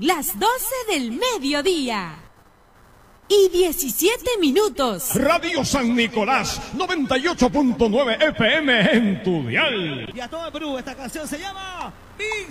las 12 del mediodía y 17 minutos. Radio San Nicolás, 98.9 FM en tu dial. Y a todo el Perú, esta canción se llama